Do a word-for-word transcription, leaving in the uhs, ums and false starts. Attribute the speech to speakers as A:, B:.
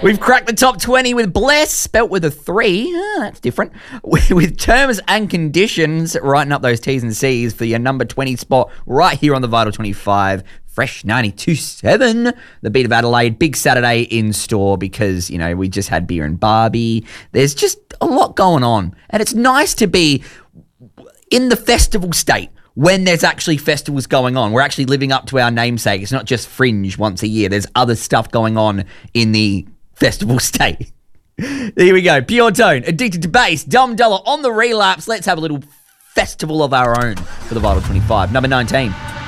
A: We've cracked the top twenty with Bless, spelt with a three. Ah, that's different. With terms and conditions, writing up those T's and C's for your number twenty spot right here on the Vital twenty-five. Fresh ninety-two point seven, the beat of Adelaide. Big Saturday in store because, you know, we just had beer and Barbie. There's just a lot going on. And it's nice to be in the festival state when there's actually festivals going on. We're actually living up to our namesake. It's not just Fringe once a year. There's other stuff going on in the festival state. Here we go. Pure Tone, Addicted to Bass, Dom Dollar on the relapse. Let's have a little festival of our own for the Vital twenty-five. Number nineteen.